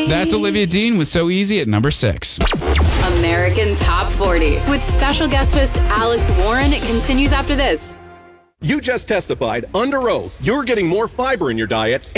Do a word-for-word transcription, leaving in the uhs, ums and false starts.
That's Olivia Dean with So Easy at number six. American Top forty with special guest host Alex Warren continues after this. You just testified under oath you're getting more fiber in your diet